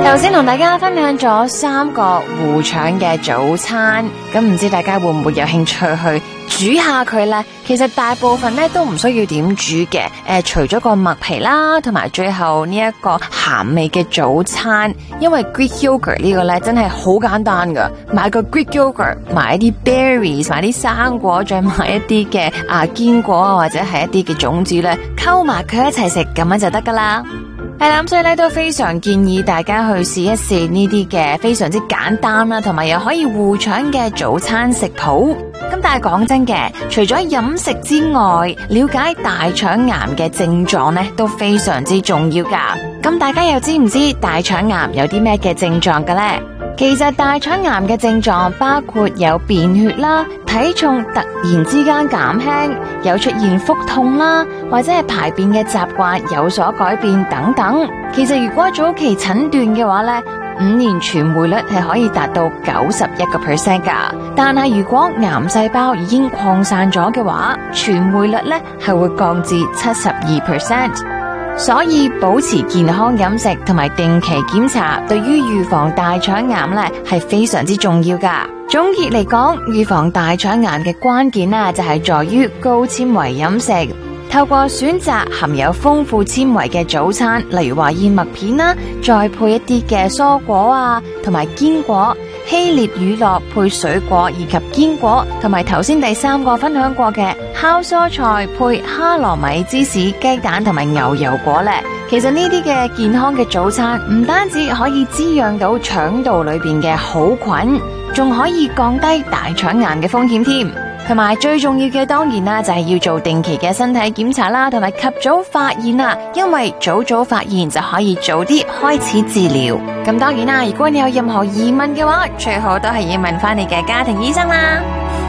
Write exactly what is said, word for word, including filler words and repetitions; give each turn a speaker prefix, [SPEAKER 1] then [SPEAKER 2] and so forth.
[SPEAKER 1] 頭先同大家分享咗三個護腸嘅早餐，咁唔知大家會唔會有興趣去煮下佢呢？其實大部分咧都唔需要點煮嘅，誒、呃，除咗個麥皮啦，同埋最後呢一個鹹味嘅早餐，因為 Greek yogurt 呢個咧真係好簡單噶，買個 Greek yogurt， 買一啲 berries， 買啲生果，再買一啲嘅啊堅果啊，或者係一啲嘅種子咧，溝埋佢一齊食，咁樣就得噶啦。係啦，咁所以咧都非常建議大家去試一試呢啲嘅非常之簡單啦，同埋又可以護腸嘅早餐食譜。咁但係講真嘅，除咗飲食之外，了解大腸癌嘅症狀呢都非常之重要噶。咁大家又知唔知大腸癌有啲咩嘅症狀嘅呢？其實大腸癌嘅症狀包括有便血啦，體重突然之間減輕，有出現腹痛啦，或者係排便嘅習慣有所改變等等。其實如果早期診斷嘅話呢，五年存活率係可以達到九十一個 percent 噶。但係如果癌細胞已經擴散咗嘅話，存活率呢係會降至七十二 percent。所以保持健康飲食同埋定期檢查，對於預防大腸癌咧係非常之重要噶。總結嚟講，預防大腸癌嘅關鍵啦，就係在於高纖維飲食。透過選擇含有豐富纖維嘅早餐，例如話燕麥片啦，再配一啲嘅蔬果啊，同埋堅果，希臘乳酪配水果以及堅果，同埋頭先第三個分享過嘅烤蔬菜配哈羅米芝士、雞蛋同埋牛油果咧。其實呢啲嘅健康嘅早餐，唔單止可以滋養到腸道裏邊嘅好菌，仲可以降低大腸癌嘅風險添。同埋最重要嘅當然啦，就係要做定期嘅身體檢查啦，同埋及早發現啦，因為早早發現就可以早啲開始治療。咁當然啦，如果你有任何疑問嘅話，最好都係要問翻你嘅家庭醫生啦。